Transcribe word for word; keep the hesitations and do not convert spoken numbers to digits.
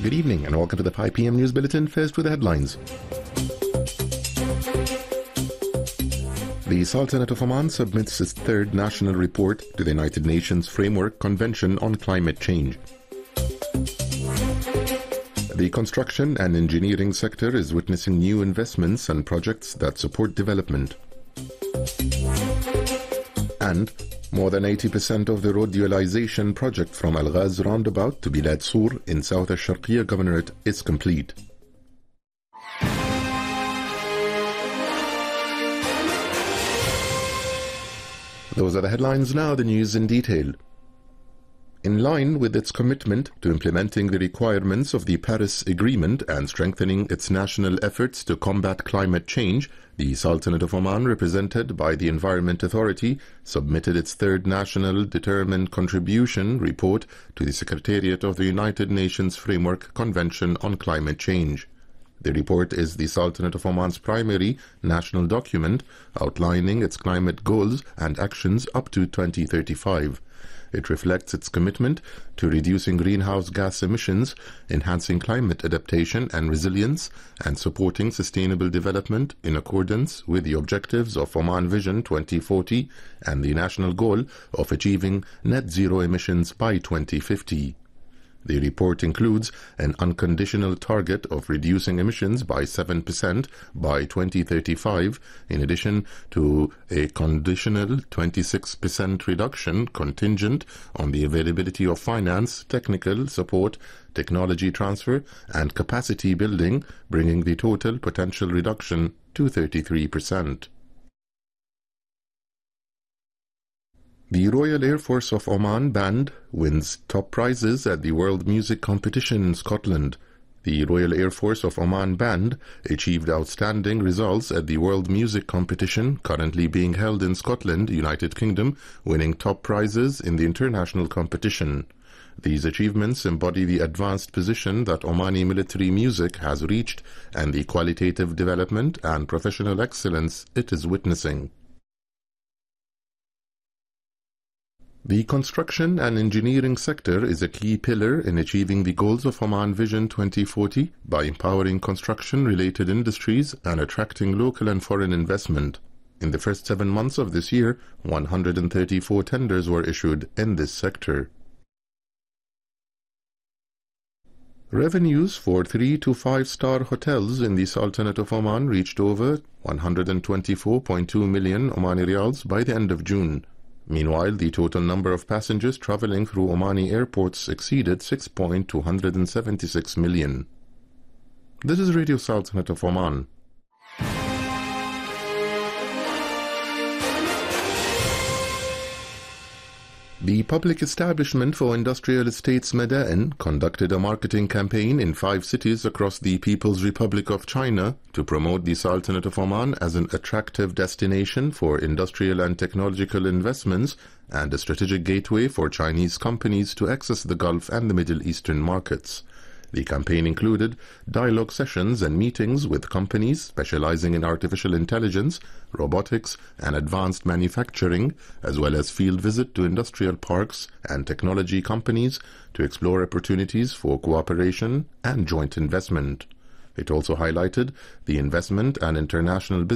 Good evening and welcome to the five p m News Bulletin. First with the headlines. The Sultanate of Oman submits its third national report to the United Nations Framework Convention on Climate Change. The construction and engineering sector is witnessing new investments and projects that support development. And more than eighty percent of the road dualization project from Al Ghaz roundabout to Bilad Sur in South Al-Sharqiyya Governorate is complete. Those are the headlines. Now the news in detail. In line with its commitment to implementing the requirements of the Paris Agreement and strengthening its national efforts to combat climate change, the Sultanate of Oman, represented by the Environment Authority, submitted its third National Determined Contribution report to the Secretariat of the United Nations Framework Convention on Climate Change. The report is the Sultanate of Oman's primary national document outlining its climate goals and actions up to twenty thirty-five. It reflects its commitment to reducing greenhouse gas emissions, enhancing climate adaptation and resilience, and supporting sustainable development in accordance with the objectives of Oman Vision twenty forty and the national goal of achieving net zero emissions by twenty fifty. The report includes an unconditional target of reducing emissions by seven percent by twenty thirty-five, in addition to a conditional twenty-six percent reduction contingent on the availability of finance, technical support, technology transfer, and capacity building, bringing the total potential reduction to thirty-three percent. The Royal Air Force of Oman Band wins top prizes at the World Music Competition in Scotland. The Royal Air Force of Oman Band achieved outstanding results at the World Music Competition currently being held in Scotland, United Kingdom, winning top prizes in the international competition. These achievements embody the advanced position that Omani military music has reached and the qualitative development and professional excellence it is witnessing. The construction and engineering sector is a key pillar in achieving the goals of Oman Vision twenty forty by empowering construction-related industries and attracting local and foreign investment. In the first seven months of this year, one hundred thirty-four tenders were issued in this sector. Revenues for three to five star hotels in the Sultanate of Oman reached over one hundred twenty-four point two million Omani Riyals by the end of June. Meanwhile, the total number of passengers traveling through Omani airports exceeded six point two seven six million. This is Radio Sultanate of Oman. The Public Establishment for Industrial Estates Madain conducted a marketing campaign in five cities across the People's Republic of China to promote the Sultanate of Oman as an attractive destination for industrial and technological investments and a strategic gateway for Chinese companies to access the Gulf and the Middle Eastern markets. The campaign included dialogue sessions and meetings with companies specializing in artificial intelligence, robotics, and advanced manufacturing, as well as field visit to industrial parks and technology companies to explore opportunities for cooperation and joint investment. It also highlighted the investment and international business